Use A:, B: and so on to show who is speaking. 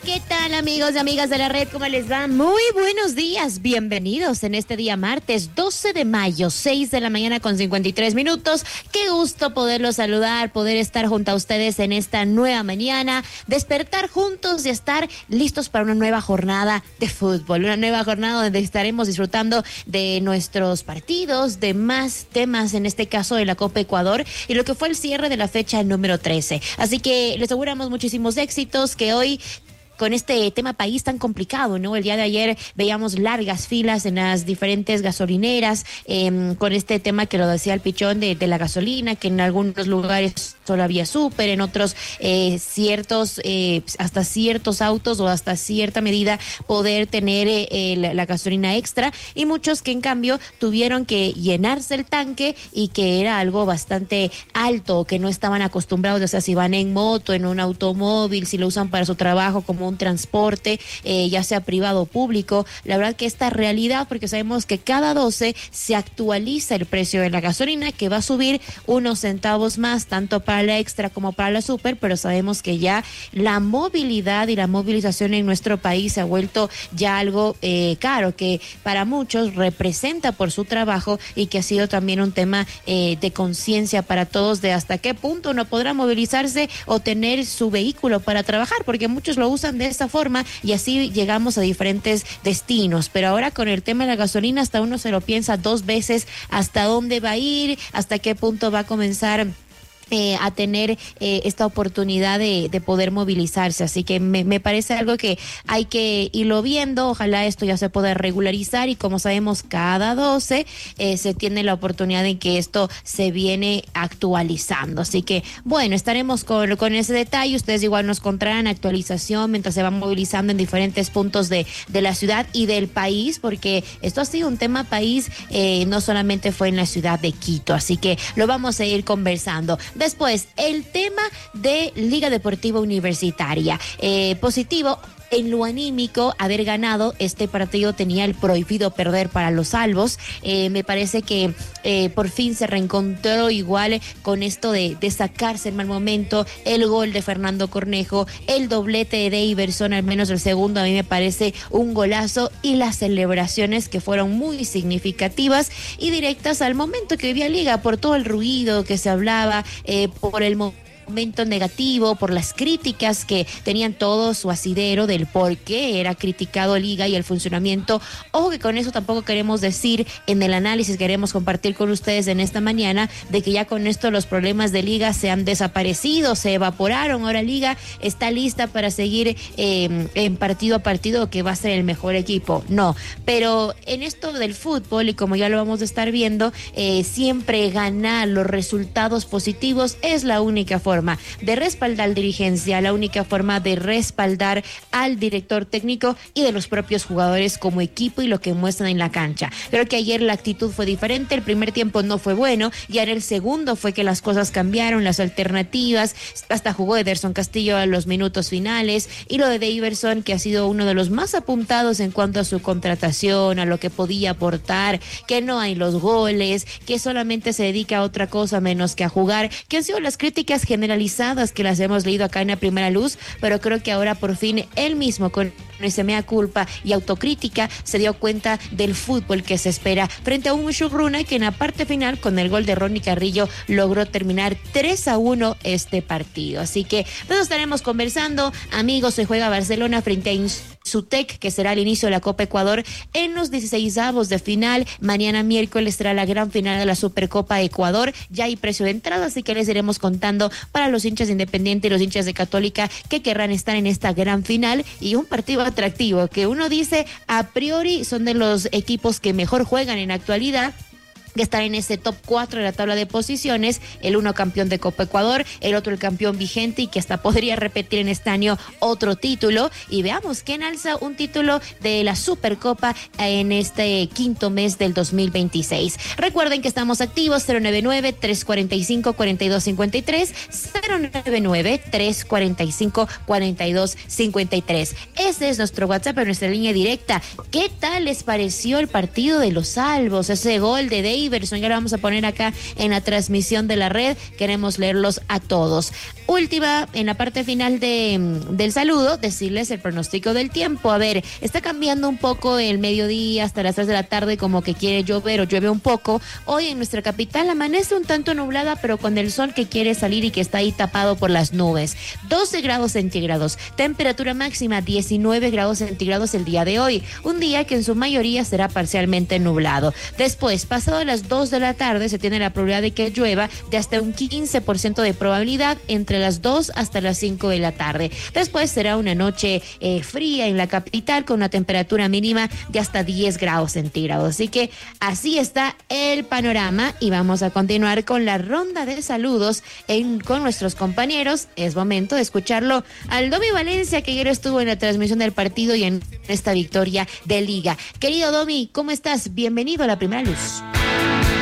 A: ¿Qué tal, amigos y amigas de la red? ¿Cómo les va? Muy buenos días, bienvenidos en este día martes 12 de mayo, 6 de la mañana con 53 minutos. Qué gusto poderlos saludar, poder estar junto a ustedes en esta nueva mañana, despertar juntos y estar listos para una nueva jornada de fútbol, una nueva jornada donde estaremos disfrutando de nuestros partidos, de más temas, en este caso de la Copa Ecuador y lo que fue el cierre de la fecha número 13. Así que les auguramos muchísimos éxitos, que hoy con este tema país tan complicado, ¿no? El día de ayer veíamos largas filas en las diferentes gasolineras, con este tema que lo decía el Pichón de la gasolina, que en algunos lugares solo había súper, en otros hasta ciertos autos o hasta cierta medida poder tener la gasolina extra, y muchos que en cambio tuvieron que llenarse el tanque y que era algo bastante alto, que no estaban acostumbrados, o sea, si van en moto, en un automóvil, si lo usan para su trabajo como un transporte, ya sea privado o público. La verdad que esta realidad, porque sabemos que cada 12 se actualiza el precio de la gasolina, que va a subir unos centavos más, tanto para la extra como para la super, pero sabemos que ya la movilidad y la movilización en nuestro país se ha vuelto ya algo caro, que para muchos representa por su trabajo y que ha sido también un tema de conciencia para todos de hasta qué punto uno podrá movilizarse o tener su vehículo para trabajar, porque muchos lo usan de esta forma y así llegamos a diferentes destinos. Pero ahora con el tema de la gasolina, hasta uno se lo piensa dos veces hasta dónde va a ir, hasta qué punto va a comenzar a tener esta oportunidad de poder movilizarse. Así que me parece algo que hay que irlo viendo. Ojalá esto ya se pueda regularizar, y como sabemos, cada 12 se tiene la oportunidad de que esto se viene actualizando. Así que bueno, estaremos con ese detalle. Ustedes igual nos contarán actualización mientras se van movilizando en diferentes puntos de la ciudad y del país, porque esto ha sido un tema país, no solamente fue en la ciudad de Quito. Así que lo vamos a ir conversando. Después, el tema de Liga Deportiva Universitaria. Positivo en lo anímico, haber ganado este partido. Tenía el prohibido perder para los albos. Me parece que por fin se reencontró igual con esto de sacarse el mal momento. El gol de Fernando Cornejo, el doblete de Deyverson, al menos el segundo, a mí me parece un golazo, y las celebraciones que fueron muy significativas y directas al momento que vivía Liga, por todo el ruido que se hablaba, por el momento negativo, por las críticas que tenían todo su asidero del por qué era criticado Liga y el funcionamiento. Ojo que con eso tampoco queremos decir, en el análisis queremos compartir con ustedes en esta mañana, de que ya con esto los problemas de Liga se han desaparecido, se evaporaron. Ahora Liga está lista para seguir en partido a partido, que va a ser el mejor equipo. No, pero en esto del fútbol, y como ya lo vamos a estar viendo, siempre ganar los resultados positivos es la única forma de respaldar la dirigencia, la única forma de respaldar al director técnico y de los propios jugadores como equipo y lo que muestran en la cancha. Creo que ayer la actitud fue diferente. El primer tiempo no fue bueno, y en el segundo fue que las cosas cambiaron, las alternativas, hasta jugó Ederson Castillo a los minutos finales, y lo de Deyverson, que ha sido uno de los más apuntados en cuanto a su contratación, a lo que podía aportar, que no hay los goles, que solamente se dedica a otra cosa menos que a jugar, que han sido las críticas generalizadas que las hemos leído acá en La Primera Luz. Pero creo que ahora por fin él mismo, con ese mea culpa y autocrítica, se dio cuenta del fútbol que se espera frente a un Mushugruna que en la parte final, con el gol de Ronnie Carrillo, logró terminar 3-1 este partido. Así que nos estaremos conversando. Amigos, se juega Barcelona frente a Insutec, que será el inicio de la Copa Ecuador en los 16avos de final. Mañana miércoles será la gran final de la Supercopa Ecuador. Ya hay precio de entrada, así que les iremos contando para los hinchas de Independiente y los hinchas de Católica que querrán estar en esta gran final, y un partido atractivo que uno dice a priori son de los equipos que mejor juegan en la actualidad, que están en ese top 4 de la tabla de posiciones. El uno campeón de Copa Ecuador, el otro el campeón vigente y que hasta podría repetir en este año otro título. Y veamos quién alza un título de la Supercopa en este quinto mes del 2026. Recuerden que estamos activos, 099-345-4253, 099-345-4253. Ese es nuestro WhatsApp, nuestra línea directa. ¿Qué tal les pareció el partido de los Albos? Ese gol de Dey Iverson. Ya lo vamos a poner acá en la transmisión de la red. Queremos leerlos a todos. Última, en la parte final del saludo, decirles el pronóstico del tiempo. A ver, está cambiando un poco el mediodía hasta las 3 de la tarde, como que quiere llover o llueve un poco. Hoy en nuestra capital amanece un tanto nublada, pero con el sol que quiere salir y que está ahí tapado por las nubes. 12 grados centígrados, temperatura máxima 19 grados centígrados el día de hoy. Un día que en su mayoría será parcialmente nublado. Después, pasado las 2 de la tarde, se tiene la probabilidad de que llueva de hasta un 15% de probabilidad entre las 2 hasta las 5 de la tarde. Después será una noche fría en la capital con una temperatura mínima de hasta 10 grados centígrados. Así que así está el panorama y vamos a continuar con la ronda de saludos con nuestros compañeros. Es momento de escucharlo al Domi Valencia, que ayer estuvo en la transmisión del partido y en esta victoria de Liga. Querido Domi, ¿cómo estás? Bienvenido a La Primera Luz.